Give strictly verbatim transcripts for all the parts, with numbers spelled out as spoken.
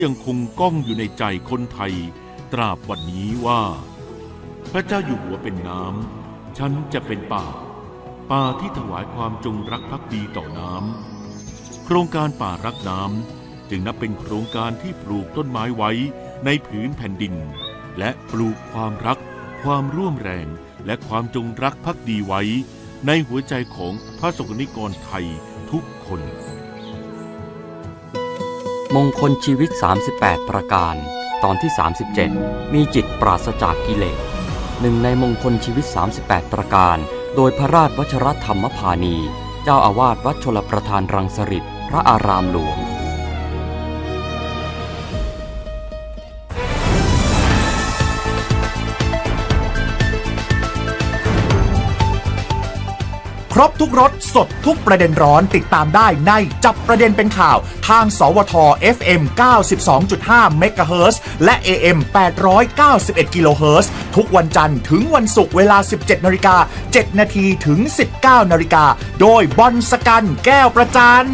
ยังคงก้องอยู่ในใจคนไทยตราบวันนี้ว่าพระเจ้าอยู่หัวเป็นน้ำฉันจะเป็นป่าป่าที่ถวายความจงรักภักดีต่อน้ำโครงการป่ารักน้ำจึงนับเป็นโครงการที่ปลูกต้นไม้ไว้ในผืนแผ่นดินและปลูกความรักความร่วมแรงและความจงรักภักดีไว้ในหัวใจของพระสงฆ์นิกรไทยทุกคนมงคลชีวิตสามสิบแปดประการตอนที่สามสิบเจ็ดมีจิตปราศจากกิเลสหนึ่งในมงคลชีวิตสามสิบแปดประการโดยพระราชวชรธรรมพานีเจ้าอาวาสวัดชลประทานรังสฤษฎ์พระอารามหลวงครบทุกรสสดทุกประเด็นร้อนติดตามได้ในจับประเด็นเป็นข่าวทางสวท เอฟ เอ็ม เก้าสิบสองจุดห้า เมกะเฮิรตซ์และ เอ เอ็ม แปดร้อยเก้าสิบเอ็ด กิโลเฮิรตซ์ทุกวันจันทร์ถึงวันศุกร์เวลา สิบเจ็ดนาฬิกาเจ็ดนาทีถึง สิบเก้านาฬิกาโดยบอลสกันแก้วประจัน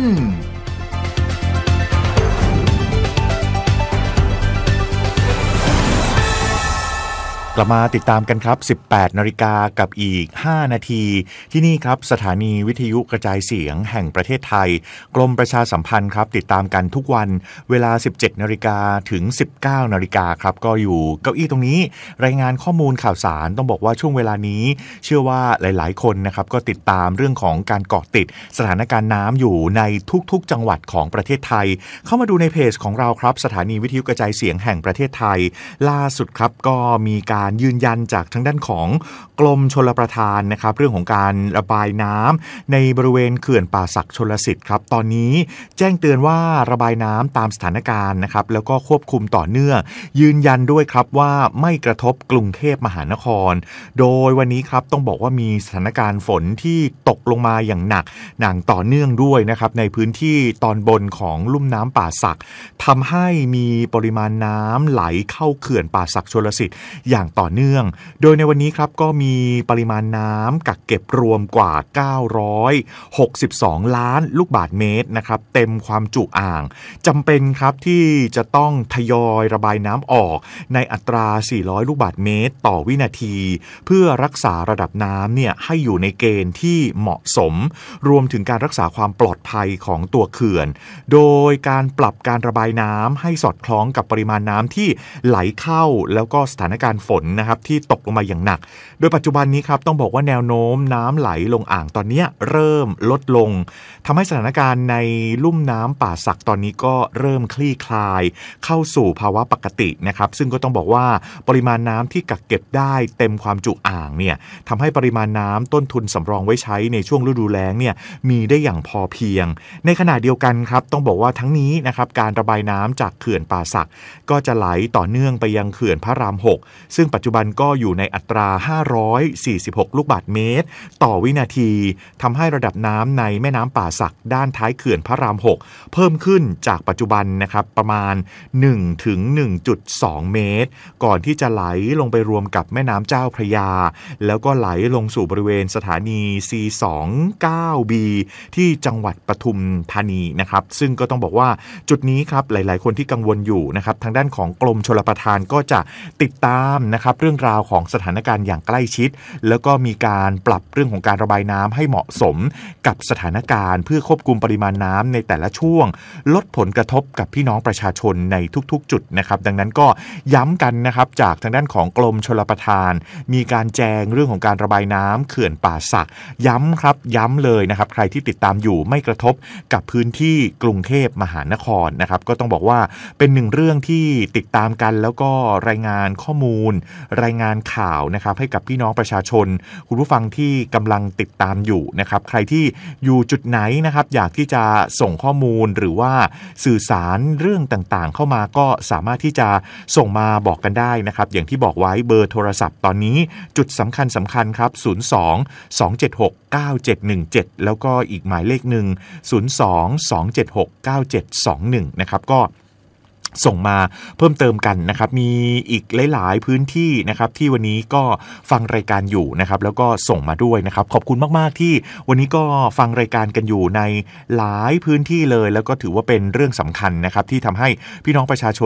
กลับมาติดตามกันครับ สิบแปดนาฬิกากับอีกห้านาทีที่นี่ครับสถานีวิทยุกระจายเสียงแห่งประเทศไทยกรมประชาสัมพันธ์ครับติดตามกันทุกวันเวลา สิบเจ็ดนาฬิกาถึง สิบเก้านาฬิกาครับก็อยู่เก้าอี้ตรงนี้รายงานข้อมูลข่าวสารต้องบอกว่าช่วงเวลานี้เชื่อว่าหลายๆคนนะครับก็ติดตามเรื่องของการเกาะติดสถานการณ์น้ำอยู่ในทุกๆจังหวัดของประเทศไทยเข้ามาดูในเพจของเราครับสถานีวิทยุกระจายเสียงแห่งประเทศไทยล่าสุดครับก็มีการยืนยันจากทางด้านของกรมชลประทานนะครับเรื่องของการระบายน้ำในบริเวณเขื่อนป่าสักชลสิทธิ์ครับตอนนี้แจ้งเตือนว่าระบายน้ำตามสถานการณ์นะครับแล้วก็ควบคุมต่อเนื่องยืนยันด้วยครับว่าไม่กระทบกรุงเทพมหานครโดยวันนี้ครับต้องบอกว่ามีสถานการณ์ฝนที่ตกลงมาอย่างหนักหนักต่อเนื่องด้วยนะครับในพื้นที่ตอนบนของลุ่มน้ำป่าสักทำให้มีปริมาณน้ำไหลเข้าเขื่อนป่าสักชลสิทธิ์อย่างต่อเนื่องโดยในวันนี้ครับก็มีปริมาณน้ำกักเก็บรวมกว่าเก้าร้อยหกสิบสองล้านลูกบาศก์เมตรนะครับเต็มความจุอ่างจำเป็นครับที่จะต้องทยอยระบายน้ำออกในอัตราสี่ร้อยลูกบาศก์เมตรต่อวินาทีเพื่อรักษาระดับน้ำเนี่ยให้อยู่ในเกณฑ์ที่เหมาะสมรวมถึงการรักษาความปลอดภัยของตัวเขื่อนโดยการปรับการระบายน้ำให้สอดคล้องกับปริมาณน้ำที่ไหลเข้าแล้วก็สถานการณ์ฝนนะครับที่ตกลงมาอย่างหนักโดยปัจจุบันนี้ครับต้องบอกว่าแนวโน้มน้ำไหลลงอ่างตอนนี้เริ่มลดลงทำให้สถานการณ์ในลุ่มน้ำป่าสักตอนนี้ก็เริ่มคลี่คลายเข้าสู่ภาวะปกตินะครับซึ่งก็ต้องบอกว่าปริมาณน้ำที่กักเก็บได้เต็มความจุอ่างเนี่ยทำให้ปริมาณน้ำต้นทุนสำรองไว้ใช้ในช่วงฤดูแล้งเนี่ยมีได้อย่างพอเพียงในขณะเดียวกันครับต้องบอกว่าทั้งนี้นะครับการระบายน้ำจากเขื่อนป่าสักก็จะไหลต่อเนื่องไปยังเขื่อนพระรามหกซึ่งปัจจุบันก็อยู่ในอัตราห้าร้อยสี่สิบหกลูกบาศก์เมตรต่อวินาทีทำให้ระดับน้ำในแม่น้ำป่าสักด้านท้ายเขื่อนพระรามหกเพิ่มขึ้นจากปัจจุบันนะครับประมาณ หนึ่งถึงหนึ่งจุดสอง เมตรก่อนที่จะไหลลงไปรวมกับแม่น้ำเจ้าพระยาแล้วก็ไหลลงสู่บริเวณสถานี ซี สองสิบเก้า บี ที่จังหวัดปทุมธานีนะครับซึ่งก็ต้องบอกว่าจุดนี้ครับหลายๆคนที่กังวลอยู่นะครับทางด้านของกรมชลประทานก็จะติดตามนะครับเรื่องราวของสถานการณ์อย่างใกล้ชิดแล้วก็มีการปรับเรื่องของการระบายน้ำให้เหมาะสมกับสถานการณ์เพื่อควบคุมปริมาณน้ำในแต่ละช่วงลดผลกระทบกับพี่น้องประชาชนในทุกๆจุดนะครับดังนั้นก็ย้ำกันนะครับจากทางด้านของกรมชลประทานมีการแจงเรื่องของการระบายน้ำเขื่อนป่าสักย้ำครับย้ำเลยนะครับใครที่ติดตามอยู่ไม่กระทบกับพื้นที่กรุงเทพมหานครนะครับก็ต้องบอกว่าเป็นหนึ่งเรื่องที่ติดตามกันแล้วก็รายงานข้อมูลรายงานข่าวนะครับให้กับพี่น้องประชาชนคุณผู้ฟังที่กำลังติดตามอยู่นะครับใครที่อยู่จุดไหนนะครับอยากที่จะส่งข้อมูลหรือว่าสื่อสารเรื่องต่างๆเข้ามาก็สามารถที่จะส่งมาบอกกันได้นะครับอย่างที่บอกไว้เบอร์โทรศัพท์ตอนนี้จุดสำคัญสำคัญครับศูนย์ สอง สอง เจ็ด หก เก้า เจ็ด หนึ่ง เจ็ดแล้วก็อีกหมายเลขหนึ่งศูนย์ สอง สอง เจ็ด หก เก้า เจ็ด สอง หนึ่งนะครับก็ส่งมาเพิ่มเติมกันนะครับมีอีกหลายๆพื้นที่นะครับที่วันนี้ก็ฟังรายการอยู่นะครับแล้วก็ส่งมาด้วยนะครับขอบคุณมากๆที่วันนี้ก็ฟังรายการกันอยู่ในหลายพื้นที่เลยแล้วก็ถือว่าเป็นเรื่องสำคัญนะครับที่ทำให้พี่น้องประชาชน